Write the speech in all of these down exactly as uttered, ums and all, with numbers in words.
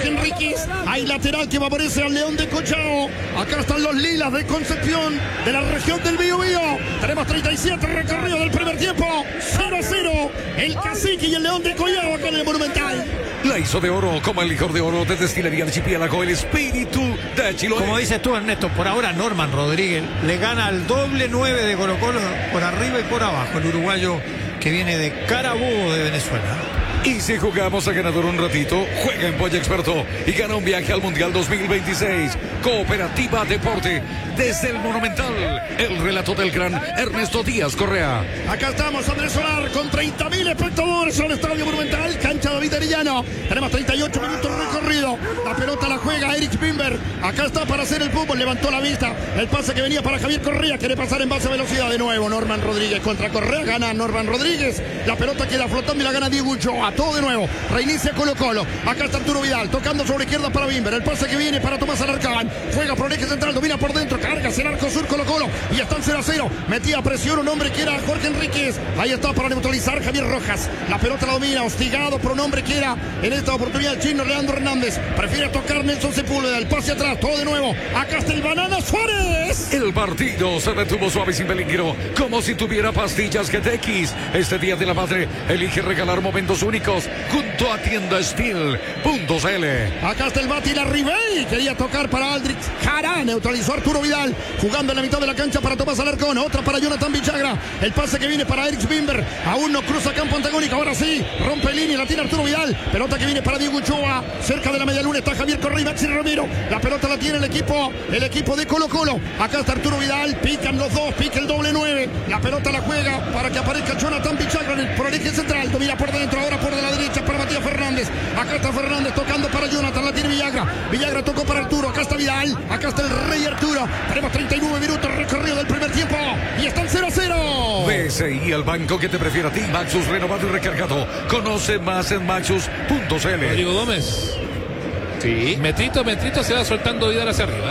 Jorge Enríquez. Hay lateral que va a aparecer al León de Collao. Acá están los lilas de Concepción, de la región del Biobío. Tenemos treinta y siete recorridos del primer tiempo. cero a cero. El Cacique y el León de Collao acá en el Monumental. La hizo de oro, como el licor de oro de Destilería Archipiélago, el espíritu de Chiloé. Como dices tú, Ernesto, por ahora Norman Rodríguez le gana al doble nueve de Colo Colo por arriba y por abajo, el uruguayo que viene de Carabobo de Venezuela. Y si jugamos a ganador un ratito, juega en Polla Experto y gana un viaje al Mundial dos mil veintiséis. Cooperativa Deporte, desde el Monumental. El relato del gran Ernesto Díaz Correa. Acá estamos, Andrés Solar, con treinta mil espectadores en el Estadio Monumental, cancha David Arellano. Tenemos treinta y ocho minutos recorrido. La pelota la juega Eric Bimber. Acá está para hacer el fútbol, levantó la vista. El pase que venía para Javier Correa, quiere pasar en base a velocidad de nuevo. Norman Rodríguez contra Correa, gana Norman Rodríguez. La pelota queda flotando y la gana Diego Ulloa. Todo de nuevo, reinicia Colo Colo. Acá está Arturo Vidal, tocando sobre izquierda para Bimber. El pase que viene para Tomás Alarcán. Juega por el eje central, domina por dentro, carga hacia el arco sur Colo Colo. Y están cero a cero. Metía presión un hombre que era Jorge Enríquez. Ahí está para neutralizar Javier Rojas. La pelota la domina, hostigado por un hombre que era en esta oportunidad el chino Leandro Hernández. Prefiere tocar Nelson Sepúlveda. El pase atrás, todo de nuevo. Acá está el Banana Suárez. El partido se detuvo suave sin peligro, como si tuviera pastillas G T X. Este Día de la Madre elige regalar momentos únicos junto a Tienda Steel punto c l. Acá está el Bati la Ribey. Quería tocar para Aldrich Jara. Neutralizó Arturo Vidal. Jugando en la mitad de la cancha para Tomás Alarcón. Otra para Jonathan Villagra. El pase que viene para Eric Bimber. Aún no cruza campo antagónico. Ahora sí. Rompe línea. La tiene Arturo Vidal. Pelota que viene para Diego Ulloa. Cerca de la media luna está Javier Correa y Maxi Ramiro. La pelota la tiene el equipo. El equipo de Colo Colo. Acá está Arturo Vidal. Pican los dos. Pica el doble nueve. La pelota la juega para que aparezca Jonathan Villagra por el eje central. Domina por dentro. Ahora por de la derecha para Matías Fernández. Acá está Fernández tocando para Jonathan. La tiene Villagra. Villagra tocó para Arturo. Acá está Vidal. Acá está el Rey Arturo. Tenemos treinta y nueve minutos recorrido del primer tiempo. Y están cero a cero. B C I, el banco que te prefiere a ti. Maxus renovado y recargado. Conoce más en maxus punto c l. Rodrigo Gómez. Sí. Metrito, metrito se va soltando Vidal hacia arriba.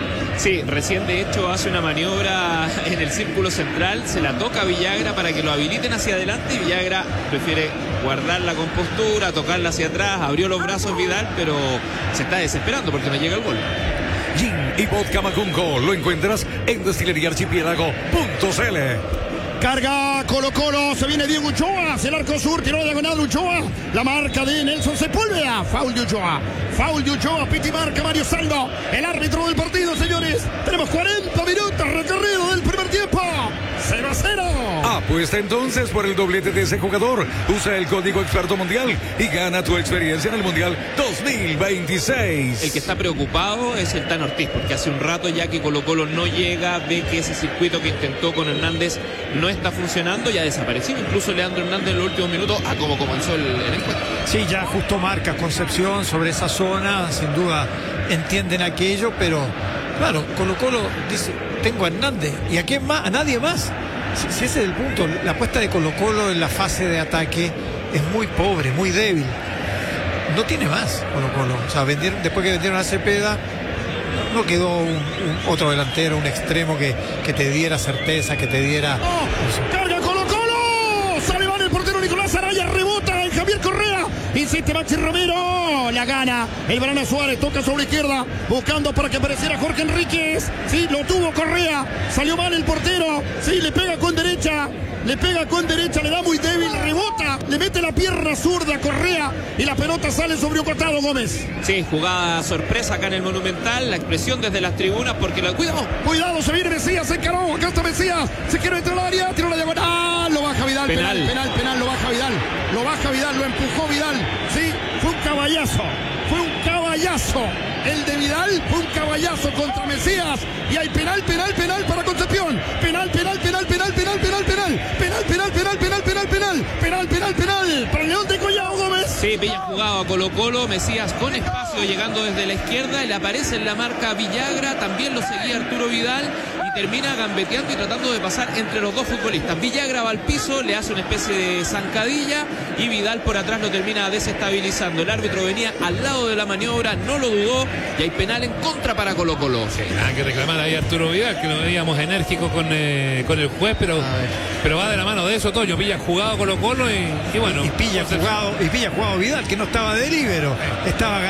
Sí, recién de hecho hace una maniobra en el círculo central, se la toca a Villagra para que lo habiliten hacia adelante y Villagra prefiere guardar la compostura, tocarla hacia atrás, abrió los brazos Vidal, pero se está desesperando porque no llega el gol. Gin y vodka Macunco lo encuentras en Destilería Archipiélago punto c l. Carga Colo Colo, se viene Diego Ulloa hacia el arco sur, tiró diagonal Ulloa, la marca de Nelson Sepúlveda, foul de Ulloa, foul de Ulloa, piti marca Mario Salvo, el árbitro del partido, señores. Tenemos cuarenta minutos recorrido del primer tiempo, cero a cero. Apuesta entonces por el doblete de ese jugador, usa el código experto mundial y gana tu experiencia en el Mundial dos mil veintiséis. El que está preocupado es el Tan Ortiz, porque hace un rato ya que Colo Colo no llega, ve que ese circuito que intentó con Hernández no está funcionando, ya desapareció incluso Leandro Hernández en los últimos minutos a como comenzó el, el encuentro. Sí, ya justo marca Concepción sobre esa zona, sin duda entienden aquello, pero claro, Colo Colo dice, tengo a Hernández, ¿y a quién más? A nadie más. Si, si ese es el punto, la apuesta de Colo Colo en la fase de ataque es muy pobre, muy débil. No tiene más Colo Colo, o sea, vendieron, después que vendieron a Cepeda, no quedó un, un otro delantero, un extremo que, que te diera certeza, que te diera... ¡Oh! ¡Carga Colo Colo! Sale mal el portero Nicolás Araya, rebota en Javier Correa, insiste Maxi Romero, la gana el Banana Suárez, toca sobre izquierda, buscando para que apareciera Jorge Enríquez, sí, lo tuvo Correa, salió mal el portero, sí, le pega con derecha, le pega con derecha, le da muy débil, rebota, le mete la pierna zurda a Correa y la pelota sale sobre un costado, Gómez. Sí, jugada sorpresa acá en el Monumental, la expresión desde las tribunas porque la... ¡Cuidado! Cuidado, se viene Mesías, se encaró, acá está Mesías, se quiere entrar al área, tiró la diagonal, lo baja Vidal, penal, penal, penal, penal, lo baja Vidal, lo baja Vidal, lo empujó Vidal, sí, fue un caballazo, fue un caballazo. El de Vidal fue un caballazo contra Mesías. Y hay penal, penal, penal para Concepción. Penal, penal, penal, penal, penal, penal, penal. Penal, penal, penal, penal, penal, penal. Penal, penal, penal. Para el León de Collao, Gómez. Sí, bien jugado a Colo Colo. Mesías con espacio llegando desde la izquierda. Le aparece en la marca Villagra. También lo seguía Arturo Vidal. Y termina gambeteando y tratando de pasar entre los dos futbolistas. Villagra va al piso, le hace una especie de zancadilla. Y Vidal por atrás lo termina desestabilizando. El árbitro venía al lado de la maniobra, no lo dudó. Y hay penal en contra para Colo Colo. Sí, nada que reclamar ahí Arturo Vidal, que lo veíamos enérgico con, eh, con el juez, pero, pero va de la mano de eso, Toño. Pilla jugado Colo Colo y, y bueno. Y, y pilla jugado, y pilla jugado Vidal, que no estaba de líbero, estaba